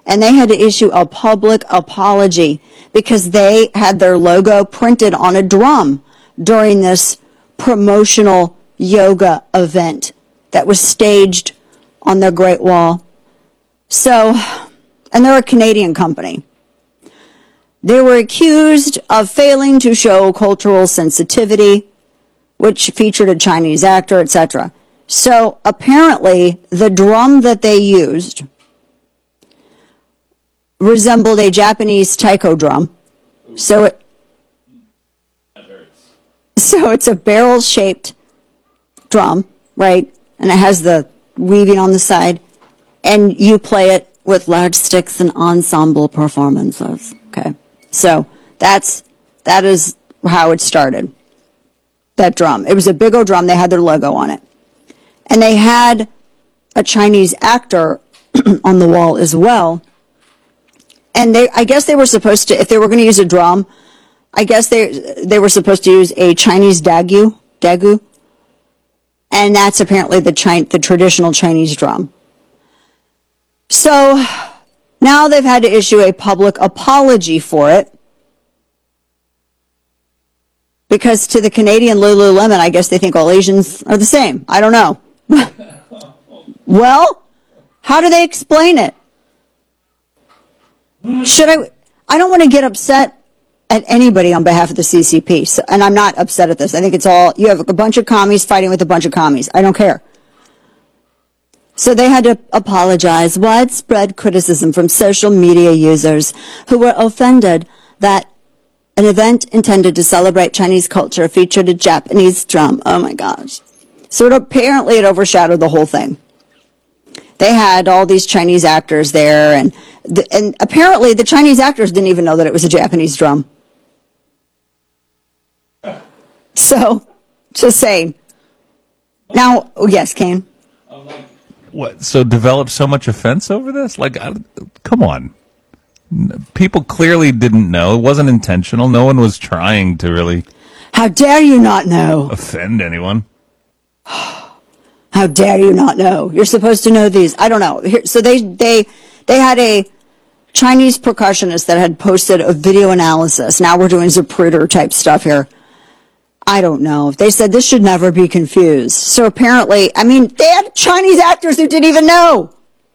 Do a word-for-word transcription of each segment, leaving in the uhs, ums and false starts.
and they had to issue a public apology because they had their logo printed on a drum during this promotional yoga event that was staged on the Great Wall. So, and they're a Canadian company. They were accused of failing to show cultural sensitivity, which featured a Chinese actor, et cetera. So apparently, the drum that they used resembled a Japanese taiko drum. So it, so it's a barrel-shaped drum, right? And it has the weaving on the side. And you play it with large sticks and ensemble performances. Okay. So that's, that is how it started. That drum. It was a big old drum. They had their logo on it. And they had a Chinese actor on the wall as well. And they, I guess they were supposed to, if they were going to use a drum, I guess they they were supposed to use a Chinese dagu, dagu, and that's apparently the Chi- the traditional Chinese drum. So now they've had to issue a public apology for it because to the Canadian Lululemon, I guess they think all Asians are the same. I don't know. Well, how do they explain it? Should I? I don't want to get upset at anybody on behalf of the C C P, so, and I'm not upset at this. I think it's all, you have a bunch of commies fighting with a bunch of commies. I don't care. So they had to apologize. Widespread criticism from social media users who were offended that an event intended to celebrate Chinese culture featured a Japanese drum. Oh my gosh. So it, apparently it overshadowed the whole thing. They had all these Chinese actors there, and the, and apparently the Chinese actors didn't even know that it was a Japanese drum. So, just saying. Now, oh yes, Kane. What? So develop so much offense over this? Like, I, come on. People clearly didn't know. It wasn't intentional. No one was trying to really. How dare you not know? Offend anyone. How dare you not know? You're supposed to know these. I don't know. Here, so they, they, they had a Chinese percussionist that had posted a video analysis. Now we're doing Zapruder type stuff here. I don't know. They said this should never be confused. So apparently, I mean, they had Chinese actors who didn't even know.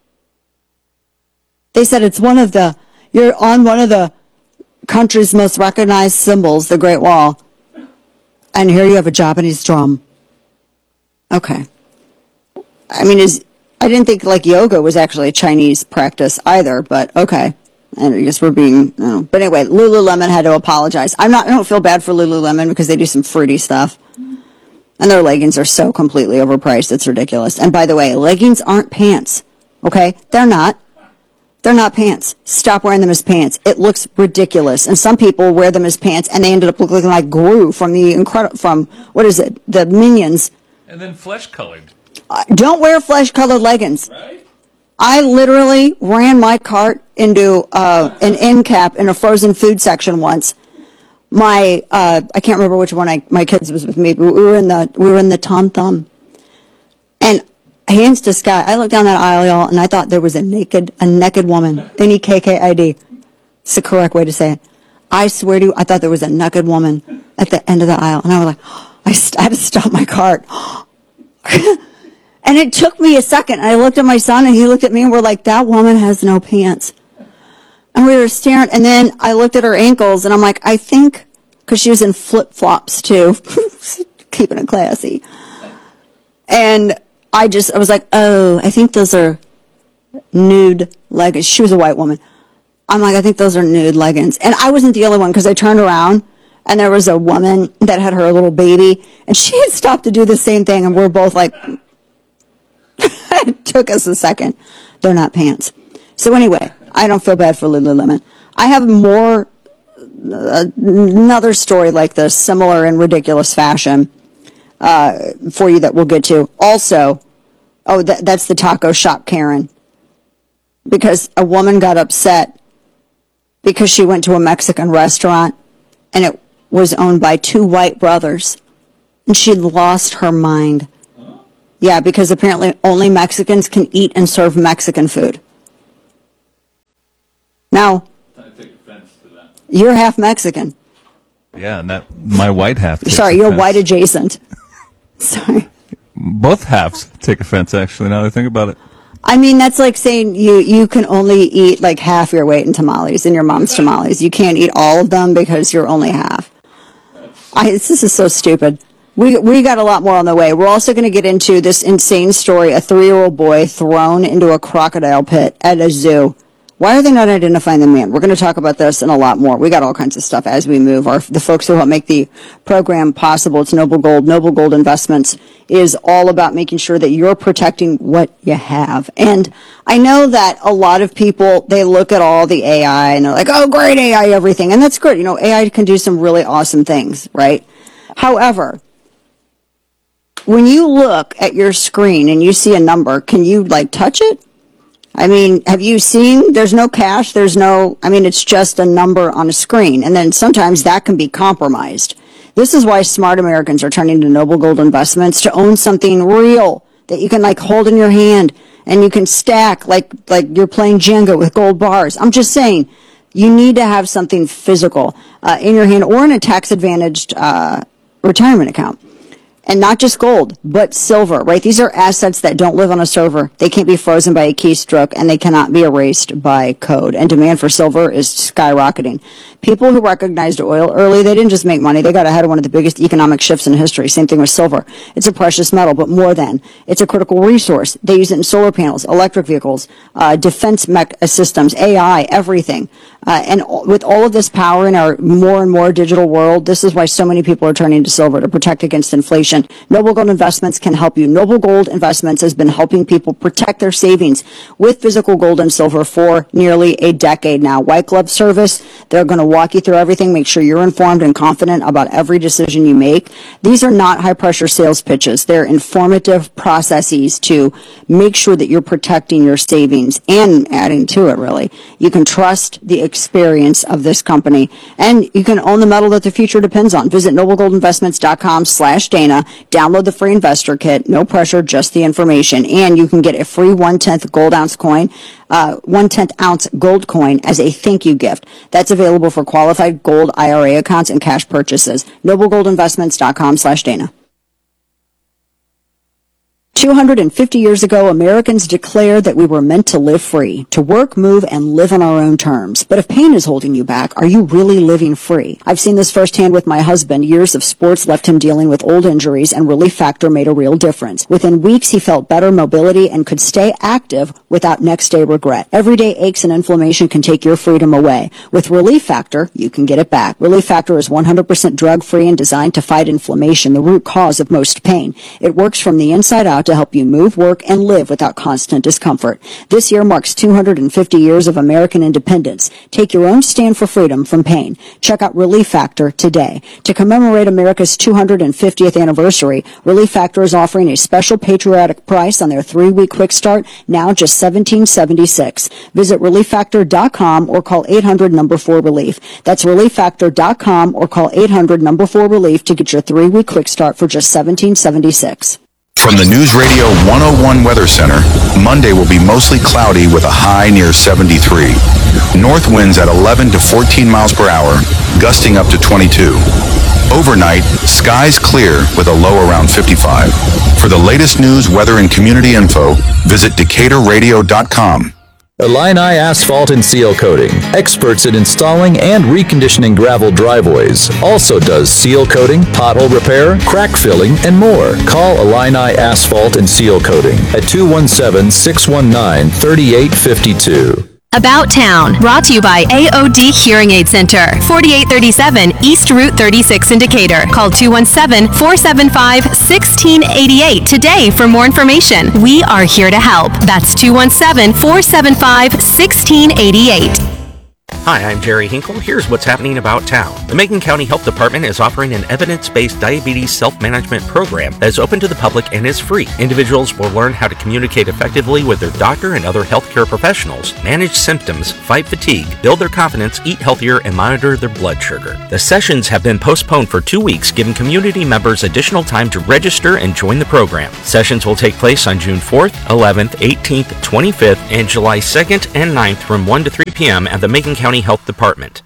They said it's one of the, you're on one of the country's most recognized symbols, the Great Wall. And here you have a Japanese drum. Okay. I mean, is I didn't think like yoga was actually a Chinese practice either, but okay. And I guess we're being, no. But anyway, Lululemon had to apologize. I'm not, I don't feel bad for Lululemon because they do some fruity stuff. And their leggings are so completely overpriced, it's ridiculous. And by the way, leggings aren't pants, okay? They're not. They're not pants. Stop wearing them as pants. It looks ridiculous. And some people wear them as pants and they ended up looking like Gru from the incredible, from, what is it, the Minions. And then flesh-colored. Uh, don't wear flesh-colored leggings. Right? I literally ran my cart into uh, an end cap in a frozen food section once. My uh, I can't remember which one I, my kids was with me, but we were in the we were in the Tom Thumb, and hands to sky. I looked down that aisle, y'all, and I thought there was a naked a naked woman. They need K K I D. It's the correct way to say it. I swear to you, I thought there was a naked woman at the end of the aisle, and I was like, oh, I, st- I had to stop my cart. And it took me a second. I looked at my son, and he looked at me, and we're like, that woman has no pants. And we were staring, and then I looked at her ankles, and I'm like, I think, because she was in flip-flops, too. Keeping it classy. And I just, I was like, oh, I think those are nude leggings. She was a white woman. I'm like, I think those are nude leggings. And I wasn't the only one, because I turned around, and there was a woman that had her little baby, and she had stopped to do the same thing, and we're both like, it took us a second. They're not pants. So anyway, I don't feel bad for Lululemon. I have more, uh, another story like this, similar in ridiculous fashion, uh, for you that we'll get to. Also, oh, th- that's the taco shop Karen. Because a woman got upset because she went to a Mexican restaurant and it was owned by two white brothers. And she lost her mind. Yeah, because apparently only Mexicans can eat and serve Mexican food. Now, I take offense to that. you're half Mexican. Yeah, and that my white half. takes Sorry, you're offense. white adjacent. Sorry. Both halves take offense. Actually, now that I think about it. I mean, that's like saying you, you can only eat like half your weight in tamales, in your mom's tamales. You can't eat all of them because you're only half. I, this is so stupid. We we got a lot more on the way. We're also going to get into this insane story, a three-year-old boy thrown into a crocodile pit at a zoo. Why are they not identifying the man? We're going to talk about this and a lot more. We got all kinds of stuff as we move. Our, the folks who help make the program possible, it's Noble Gold. Noble Gold Investments is all about making sure that you're protecting what you have. And I know that a lot of people, they look at all the A I and they're like, oh, great A I, everything. And that's good. You know, A I can do some really awesome things, right? However, when you look at your screen and you see a number, can you like touch it? I mean, have you seen, there's no cache, there's no, I mean, it's just a number on a screen. And then sometimes that can be compromised. This is why smart Americans are turning to Noble Gold Investments to own something real that you can like hold in your hand and you can stack like, like you're playing Jenga with gold bars. I'm just saying, you need to have something physical uh, in your hand or in a tax-advantaged uh, retirement account. And not just gold, but silver, right? These are assets that don't live on a server. They can't be frozen by a keystroke, and they cannot be erased by code. And demand for silver is skyrocketing. People who recognized oil early, they didn't just make money. They got ahead of one of the biggest economic shifts in history. Same thing with silver. It's a precious metal, but more than. It's a critical resource. They use it in solar panels, electric vehicles, uh, defense mech systems, A I, everything. Uh, and with all of this power in our more and more digital world, this is why so many people are turning to silver to protect against inflation. Noble Gold Investments can help you. Noble Gold Investments has been helping people protect their savings with physical gold and silver for nearly a decade now. White glove service. They're going to walk you through everything, make sure you're informed and confident about every decision you make. These are not high-pressure sales pitches. They're informative processes to make sure that you're protecting your savings and adding to it, really. You can trust the experience of this company, and you can own the metal that the future depends on. Visit noblegoldinvestments.com slash Dana. Download the free investor kit. No pressure, just the information. And you can get a free one-tenth gold ounce coin, uh, one-tenth ounce gold coin as a thank you gift. That's available for qualified gold I R A accounts and cash purchases. noblegoldinvestments.com slash Dana. two hundred fifty years ago, Americans declared that we were meant to live free, to work, move, and live on our own terms. But if pain is holding you back, are you really living free? I've seen this firsthand with my husband. Years of sports left him dealing with old injuries, and Relief Factor made a real difference. Within weeks, he felt better mobility and could stay active without next-day regret. Everyday aches and inflammation can take your freedom away. With Relief Factor, you can get it back. Relief Factor is one hundred percent drug-free and designed to fight inflammation, the root cause of most pain. It works from the inside out to help you move, work, and live without constant discomfort. This year marks two hundred fifty years of American independence. Take your own stand for freedom from pain. Check out Relief Factor today. To commemorate America's two hundred fiftieth anniversary, Relief Factor is offering a special patriotic price on their three-week quick start, now just seventeen seventy-six. Visit relief factor dot com or call eight hundred number four relief. That's relief factor dot com or call eight hundred number four relief to get your three-week quick start for just seventeen seventy-six. From the News Radio one oh one Weather Center, Monday will be mostly cloudy with a high near seventy-three. North winds at eleven to fourteen miles per hour, gusting up to twenty-two. Overnight, skies clear with a low around fifty-five. For the latest news, weather, and community info, visit decatur radio dot com. Illini Asphalt and Seal Coating, experts in installing and reconditioning gravel driveways. Also does seal coating, pothole repair, crack filling, and more. Call Illini Asphalt and Seal Coating at two one seven, six one nine, three eight five two. About Town, brought to you by A O D Hearing Aid Center, forty-eight thirty-seven East Route thirty-six in Decatur. Call two one seven, four seven five, one six eight eight today for more information. We are here to help. That's two one seven, four seven five, one six eight eight. Hi, I'm Jerry Hinkle. Here's what's happening about town. The Macon County Health Department is offering an evidence-based diabetes self-management program that is open to the public and is free. Individuals will learn how to communicate effectively with their doctor and other healthcare professionals, manage symptoms, fight fatigue, build their confidence, eat healthier, and monitor their blood sugar. The sessions have been postponed for two weeks, giving community members additional time to register and join the program. Sessions will take place on June fourth, eleventh, eighteenth, twenty-fifth, and July second and ninth from one to three p.m. at the Macon County Health Department.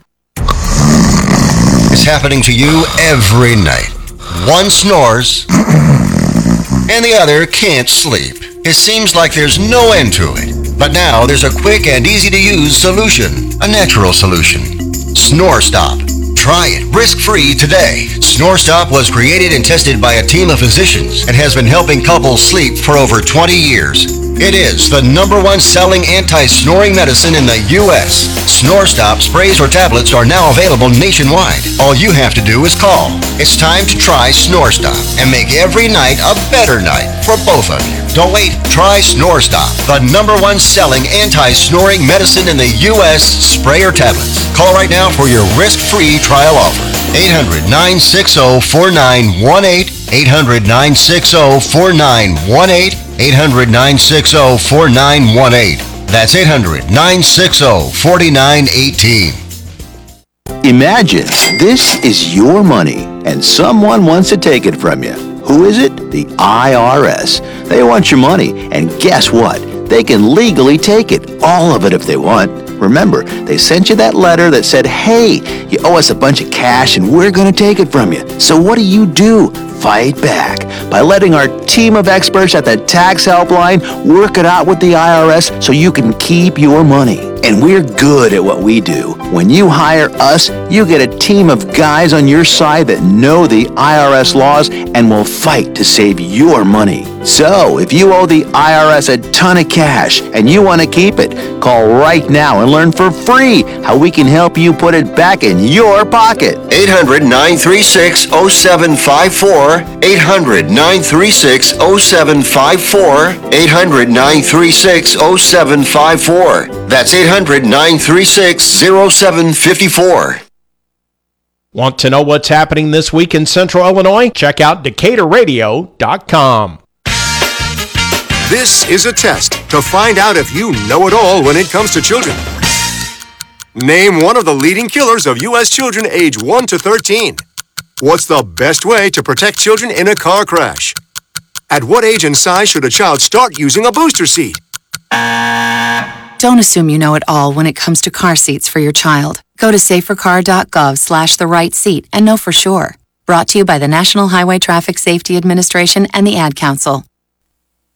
It's happening to you every night. One snores and the other can't sleep. It seems like there's no end to it. But now there's a quick and easy to use solution. A natural solution. Snore Stop. Try it risk-free today. Snore Stop was created and tested by a team of physicians and has been helping couples sleep for over twenty years. It is the number one selling anti-snoring medicine in the U S Snore Stop sprays or tablets are now available nationwide. All you have to do is call. It's time to try Snore Stop and make every night a better night for both of you. Don't wait. Try Snore Stop, the number one selling anti-snoring medicine in the U S spray or tablets. Call right now for your risk-free trial offer. eight hundred, nine six zero, four nine one eight. eight hundred, nine six zero, four nine one eight. eight hundred, nine six zero, four nine one eight. That's eight hundred, nine six zero, four nine one eight. Imagine this is your money and someone wants to take it from you. Who is it? The I R S. They want your money, and guess what? They can legally take it, all of it if they want. Remember, they sent you that letter that said, hey, you owe us a bunch of cash and we're going to take it from you. So what do you do? Fight back by letting our team of experts at the tax helpline work it out with the I R S so you can keep your money. And we're good at what we do. When you hire us, you get a team of guys on your side that know the I R S laws and will fight to save your money. So, if you owe the I R S a ton of cash and you want to keep it, call right now and learn for free how we can help you put it back in your pocket. eight hundred, nine three six, zero seven five four. eight hundred, nine three six, zero seven five four. eight hundred, nine three six, zero seven five four. That's eight hundred, nine three six, zero seven five four. Want to know what's happening this week in Central Illinois? Check out Decatur Radio dot com. This is a test to find out if you know it all when it comes to children. Name one of the leading killers of U S children age one to thirteen. What's the best way to protect children in a car crash? At what age and size should a child start using a booster seat? Don't assume you know it all when it comes to car seats for your child. Go to safercar.gov slash the right seat and know for sure. Brought to you by the National Highway Traffic Safety Administration and the Ad Council.